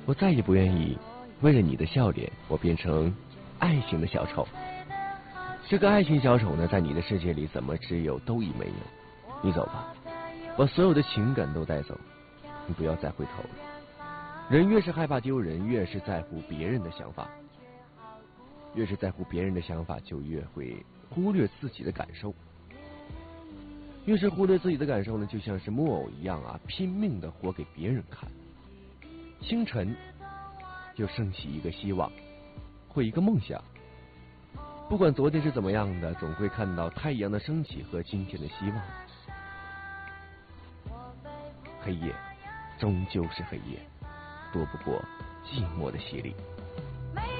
我再也不愿意为了你的笑脸，我变成爱情的小丑。这个爱情小丑呢，在你的世界里怎么只有都已没有？你走吧，把所有的情感都带走，你不要再回头了。人越是害怕丢人，越是在乎别人的想法，越是在乎别人的想法，就越会忽略自己的感受。越是忽略自己的感受呢，就像是木偶一样啊，拼命的活给别人看。清晨又升起一个希望，或一个梦想。不管昨天是怎么样的，总会看到太阳的升起和今天的希望。黑夜终究是黑夜，躲不过寂寞的洗礼。